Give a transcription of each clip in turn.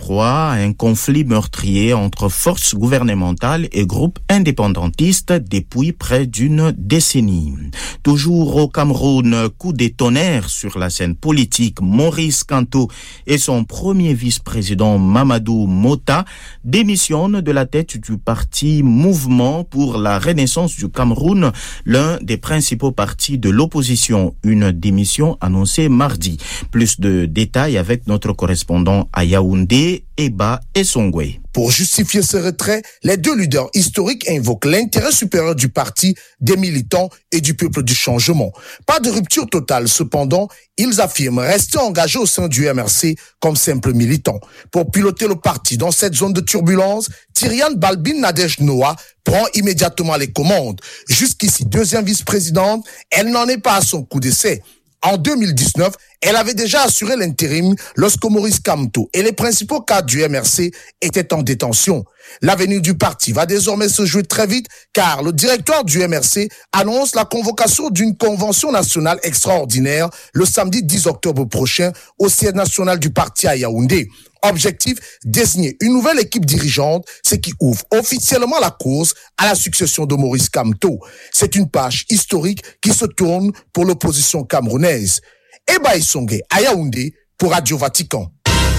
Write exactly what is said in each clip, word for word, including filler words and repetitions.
proie à un conflit meurtrier entre forces gouvernementales et groupes indépendantistes depuis près d'une décennie. Toujours au Cameroun, coup de tonnerre sur la scène politique. Maurice Kamto et son premier vice-président Mamadou Mota démissionnent de la tête du parti Mouvement pour la Renaissance du Cameroun, l'un des principaux partis de l'opposition. Une démission annoncée mardi. Plus de détails avec notre correspondant à Yaoundé, Eba Essongwe. Pour justifier ce retrait, les deux leaders historiques invoquent l'intérêt supérieur du parti, des militants et du peuple du changement. Pas de rupture totale, cependant, ils affirment rester engagés au sein du M R C comme simples militants. Pour piloter le parti dans cette zone de turbulence, Tyrian Balbin Nadej Noah prend immédiatement les commandes. Jusqu'ici deuxième vice-présidente, elle n'en est pas à son coup d'essai. En deux mille dix-neuf, elle avait déjà assuré l'intérim lorsque Maurice Kamto et les principaux cadres du M R C étaient en détention. L'avenir du parti va désormais se jouer très vite car le directoire du M R C annonce la convocation d'une convention nationale extraordinaire le samedi dix octobre prochain au siège national du parti à Yaoundé. Objectif, désigner une nouvelle équipe dirigeante, ce qui ouvre officiellement la course à la succession de Maurice Kamto. C'est une page historique qui se tourne pour l'opposition camerounaise. Eba Essongwe à Yaoundé pour Radio Vatican.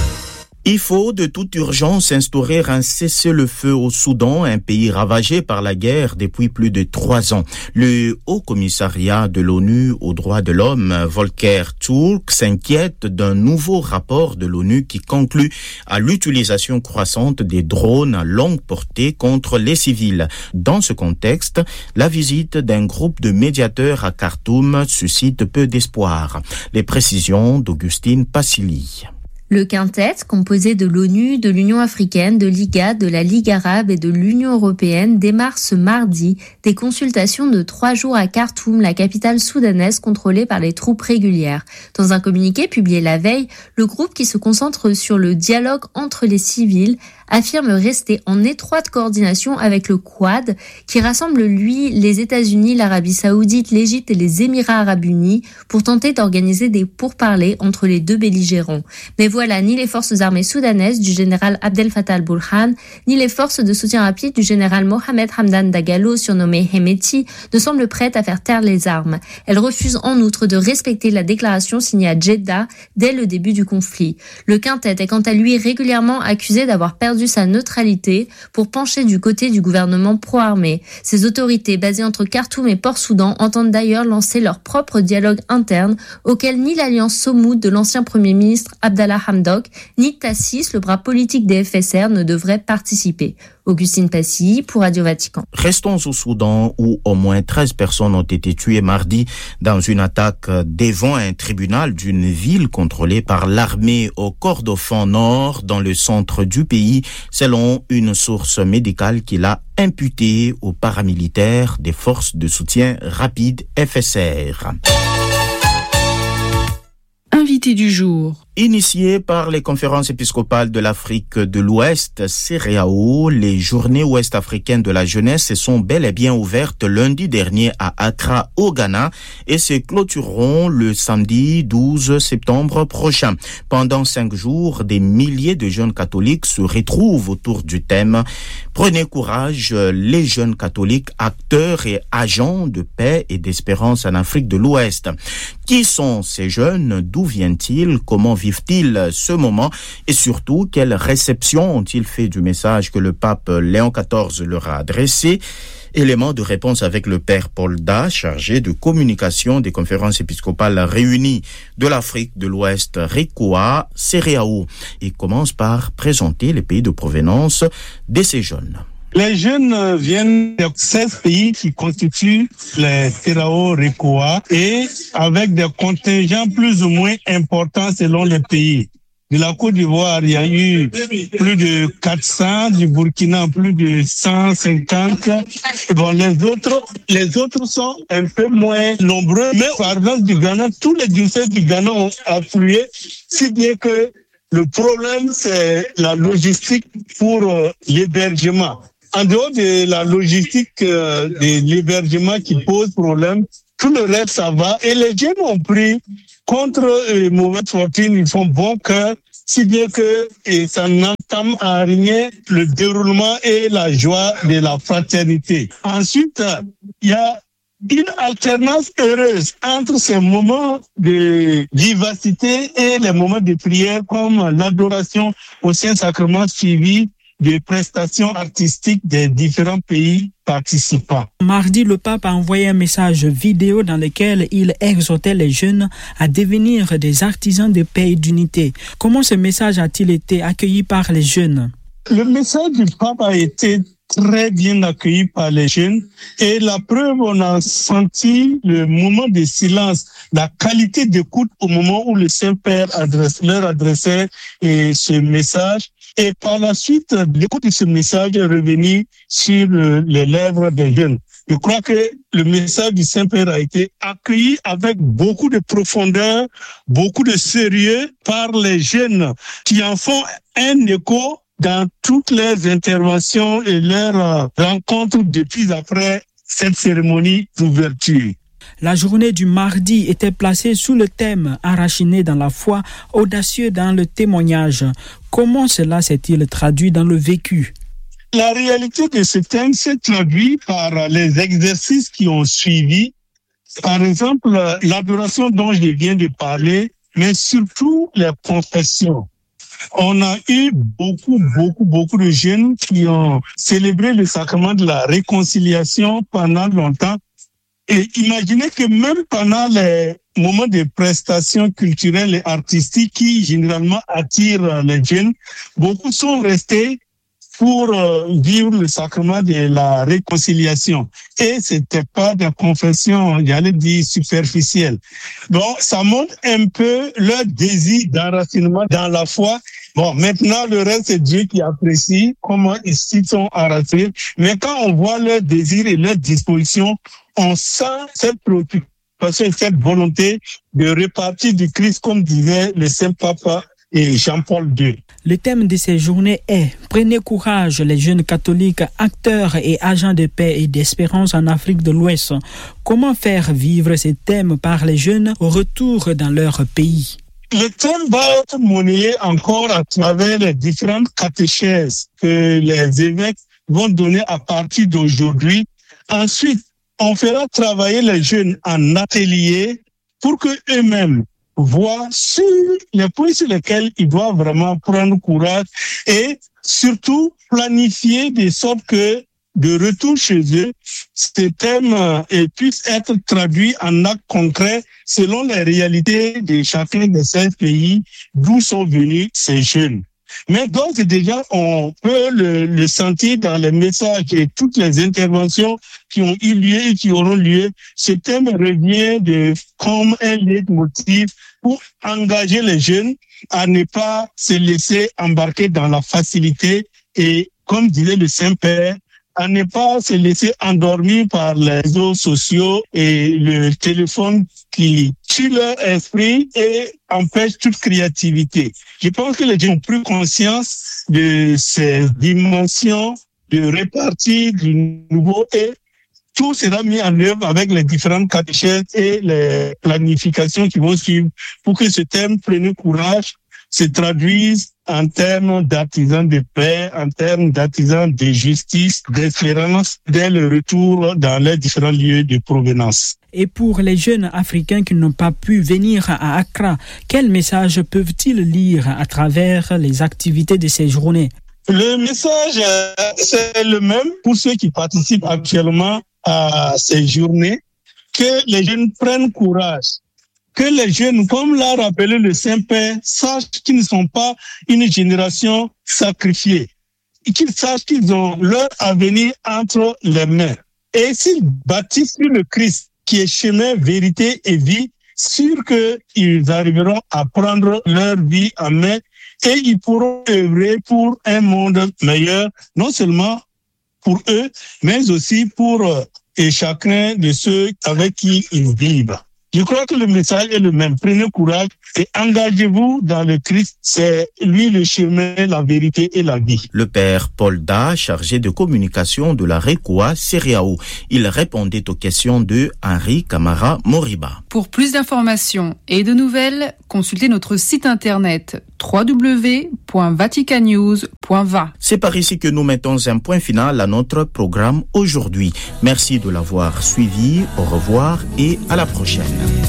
Il faut de toute urgence instaurer un cessez-le-feu au Soudan, un pays ravagé par la guerre depuis plus de trois ans. Le Haut Commissariat de l'ONU aux droits de l'homme, Volker Turk, s'inquiète d'un nouveau rapport de l'ONU qui conclut à l'utilisation croissante des drones à longue portée contre les civils. Dans ce contexte, la visite d'un groupe de médiateurs à Khartoum suscite peu d'espoir. Les précisions d'Augustine Passili. Le quintet, composé de l'ONU, de l'Union africaine, de l'I G A D, de la Ligue arabe et de l'Union européenne, démarre ce mardi des consultations de trois jours à Khartoum, la capitale soudanaise contrôlée par les troupes régulières. Dans un communiqué publié la veille, le groupe qui se concentre sur le dialogue entre les civils affirme rester en étroite coordination avec le Quad, qui rassemble, lui, les États-Unis, l'Arabie saoudite, l'Égypte et les Émirats arabes unis, pour tenter d'organiser des pourparlers entre les deux belligérants. Mais voilà, ni les forces armées soudanaises du général Abdel Fattah al-Burhan, ni les forces de soutien rapide du général Mohamed Hamdan Dagalo, surnommé Hemeti, ne semblent prêtes à faire taire les armes. Elles refusent en outre de respecter la déclaration signée à Jeddah dès le début du conflit. Le quintet est quant à lui régulièrement accusé d'avoir perdu sa neutralité pour pencher du côté du gouvernement pro-armé. Ces autorités basées entre Khartoum et Port-Soudan entendent d'ailleurs lancer leur propre dialogue interne auquel ni l'alliance Somoud de l'ancien premier ministre Abdallah Hamdok, ni Tassis, le bras politique des F S R, ne devraient participer. Augustine Passy pour Radio Vatican. Restons au Soudan où au moins treize personnes ont été tuées mardi dans une attaque devant un tribunal d'une ville contrôlée par l'armée au Kordofan Nord dans le centre du pays, selon une source médicale qui l'a imputé aux paramilitaires des forces de soutien rapide F S R. Invité du jour. Initiées par les conférences épiscopales de l'Afrique de l'Ouest, C E A O, les journées ouest-africaines de la jeunesse se sont bel et bien ouvertes lundi dernier à Accra, au Ghana, et se clôtureront le samedi douze septembre prochain. Pendant cinq jours, des milliers de jeunes catholiques se retrouvent autour du thème « Prenez courage, les jeunes catholiques, acteurs et agents de paix et d'espérance en Afrique de l'Ouest ». Qui sont ces jeunes? D'où viennent-ils? Comment vivent-ils ce moment? Et surtout, quelle réception ont-ils fait du message que le pape Léon quatorze leur a adressé? Élément de réponse avec le père Paul Da, chargé de communication des conférences épiscopales réunies de l'Afrique de l'Ouest, RECOA, C E A O. Il commence par présenter les pays de provenance de ces jeunes. Les jeunes viennent de seize pays qui constituent les C E A O RECOA et avec des contingents plus ou moins importants selon les pays. De la Côte d'Ivoire, il y a eu plus de quatre cents, du Burkina plus de cent cinquante. Bon, les autres, les autres sont un peu moins nombreux, mais par exemple du Ghana, tous les diocèses du Ghana ont afflué, si bien que le problème c'est la logistique pour euh, l'hébergement. En dehors de la logistique euh, de l'hébergement qui pose problème, tout le reste, ça va. Et les jeunes ont pris contre les mauvaises fortunes, ils font bon cœur si bien que et ça n'entame à rien le déroulement et la joie de la fraternité. Ensuite, il y a une alternance heureuse entre ces moments de vivacité et les moments de prière, comme l'adoration au Saint-Sacrement suivi des prestations artistiques des différents pays participants. Mardi, le pape a envoyé un message vidéo dans lequel il exhortait les jeunes à devenir des artisans de paix et d'unité. Comment ce message a-t-il été accueilli par les jeunes? Le message du pape a été très bien accueilli par les jeunes et la preuve, on a senti le moment de silence, la qualité d'écoute au moment où le Saint-Père adresse, leur adressait et ce message. Et par la suite, l'écoute de ce message est revenu sur le, les lèvres des jeunes. Je crois que le message du Saint-Père a été accueilli avec beaucoup de profondeur, beaucoup de sérieux par les jeunes qui en font un écho dans toutes leurs interventions et leurs rencontres depuis après cette cérémonie d'ouverture. La journée du mardi était placée sous le thème « Enraciné dans la foi, audacieux dans le témoignage ». Comment cela s'est-il traduit dans le vécu? La réalité de ce thème s'est traduite par les exercices qui ont suivi. Par exemple, l'adoration dont je viens de parler, mais surtout les confessions. On a eu beaucoup, beaucoup, beaucoup de jeunes qui ont célébré le sacrement de la réconciliation pendant longtemps. Et imaginez que même pendant les moments de prestations culturelles et artistiques qui généralement attirent les jeunes, beaucoup sont restés pour vivre le sacrement de la réconciliation. Et c'était pas des confessions, j'allais dire, superficielles. Donc, ça montre un peu leur désir d'enracinement dans la foi. Bon, maintenant, le reste, c'est Dieu qui apprécie comment ils s'y sont enracinés. Mais quand on voit leur désir et leur disposition, on sent cette préoccupation et cette volonté de repartir du Christ, comme disait le Saint-Papa et Jean-Paul deux. Le thème de ces journées est « Prenez courage, les jeunes catholiques, acteurs et agents de paix et d'espérance en Afrique de l'Ouest ». Comment faire vivre ces thèmes par les jeunes au retour dans leur pays? Le thème va être monnayé encore à travers les différentes catéchèses que les évêques vont donner à partir d'aujourd'hui. Ensuite, on fera travailler les jeunes en atelier pour que eux-mêmes voient sur les points sur lesquels ils doivent vraiment prendre courage et surtout planifier de sorte que de retour chez eux, ces thèmes euh, puissent être traduits en actes concrets selon les réalités de chacun de ces pays d'où sont venus ces jeunes. Mais d'ores et déjà, on peut le, le sentir dans les messages et toutes les interventions qui ont eu lieu et qui auront lieu. Ce thème revient de, comme un leitmotiv pour engager les jeunes à ne pas se laisser embarquer dans la facilité et, comme disait le Saint-Père, à ne pas se laisser endormir par les réseaux sociaux et le téléphone qui tue leur esprit et empêche toute créativité. Je pense que les gens ont pris conscience de ces dimensions de répartie du nouveau et tout sera mis en œuvre avec les différentes catéchèses et les planifications qui vont suivre pour que ce thème Prenez courage se traduise en termes d'artisans de paix, en termes d'artisans de justice, d'espérance, dès le retour dans les différents lieux de provenance. Et pour les jeunes africains qui n'ont pas pu venir à Accra, quel message peuvent-ils lire à travers les activités de ces journées? Le message, c'est le même pour ceux qui participent actuellement à ces journées, que les jeunes prennent courage. Que les jeunes, comme l'a rappelé le Saint-Père, sachent qu'ils ne sont pas une génération sacrifiée. Et qu'ils sachent qu'ils ont leur avenir entre les mains. Et s'ils bâtissent sur le Christ, qui est chemin, vérité et vie, sûr qu'ils arriveront à prendre leur vie en main et ils pourront œuvrer pour un monde meilleur, non seulement pour eux, mais aussi pour et chacun de ceux avec qui ils vivent. Je crois que le message est le même. Prenez courage et engagez-vous dans le Christ. C'est lui le chemin, la vérité et la vie. Le père Paul Da, chargé de communication de la Rekoa Seriao. Il répondait aux questions de Henri Camara Moriba. Pour plus d'informations et de nouvelles, consultez notre site internet w w w point vatican news point v a. C'est par ici que nous mettons un point final à notre programme aujourd'hui. Merci de l'avoir suivi. Au revoir et à la prochaine.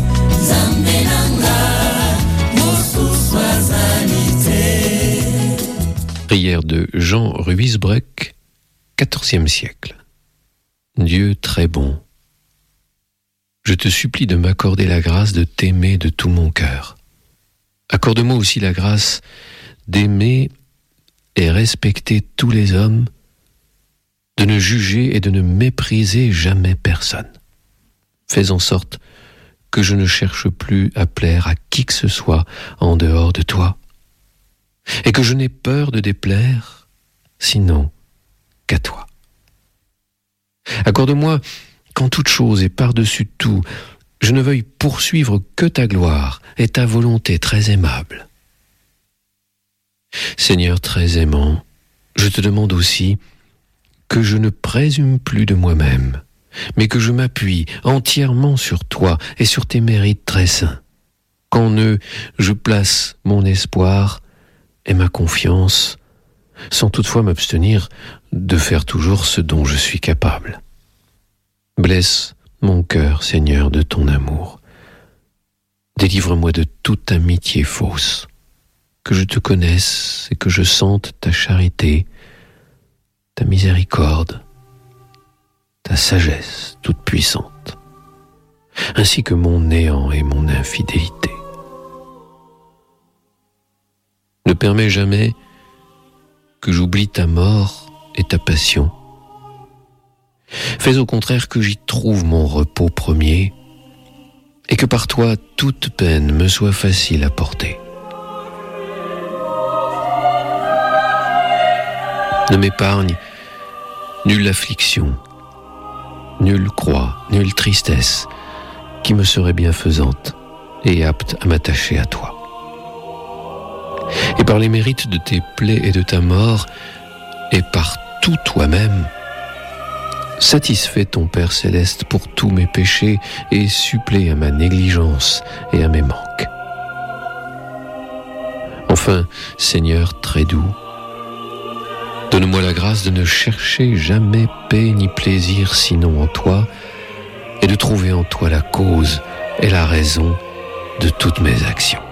Prière de Jean Ruysbroeck, quatorzième siècle. Dieu très bon, je te supplie de m'accorder la grâce de t'aimer de tout mon cœur. Accorde-moi aussi la grâce d'aimer et respecter tous les hommes, de ne juger et de ne mépriser jamais personne. Fais en sorte que je ne cherche plus à plaire à qui que ce soit en dehors de toi, et que je n'ai peur de déplaire, sinon qu'à toi. Accorde-moi qu'en toute chose et par-dessus tout, je ne veuille poursuivre que ta gloire et ta volonté très aimable. Seigneur très aimant, je te demande aussi que je ne présume plus de moi-même, mais que je m'appuie entièrement sur toi et sur tes mérites très saints. Qu'en eux, je place mon espoir et ma confiance, sans toutefois m'abstenir de faire toujours ce dont je suis capable. Blesse mon cœur, Seigneur, de ton amour. Délivre-moi de toute amitié fausse, que je te connaisse et que je sente ta charité, ta miséricorde, ta sagesse toute puissante, ainsi que mon néant et mon infidélité. Ne permets jamais que j'oublie ta mort et ta passion. Fais au contraire que j'y trouve mon repos premier et que par toi toute peine me soit facile à porter. Ne m'épargne nulle affliction, nulle croix, nulle tristesse qui me serait bienfaisante et apte à m'attacher à toi. Et par les mérites de tes plaies et de ta mort, et par tout toi-même, satisfais ton Père céleste pour tous mes péchés et supplée à ma négligence et à mes manques. Enfin, Seigneur très doux, donne-moi la grâce de ne chercher jamais paix ni plaisir sinon en toi, et de trouver en toi la cause et la raison de toutes mes actions.